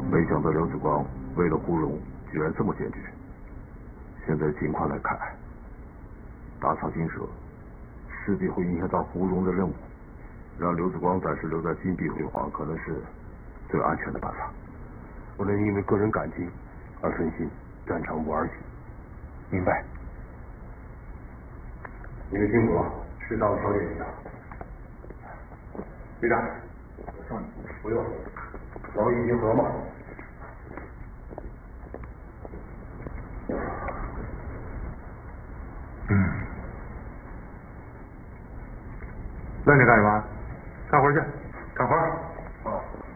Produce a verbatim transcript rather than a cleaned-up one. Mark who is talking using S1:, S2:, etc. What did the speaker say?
S1: 没想到刘子光为了胡荣，居然这么坚决。现在尽快来看，打草惊蛇，势必会影响到胡荣的任务。让刘子光暂时留在金碧辉煌，可能是最安全的办法。不能因为个人感情而分心，战场无儿戏。明白。你们辛苦了，适当调节一下。队长，我上你。不用，劳逸结合嘛。
S2: 愣着干什么？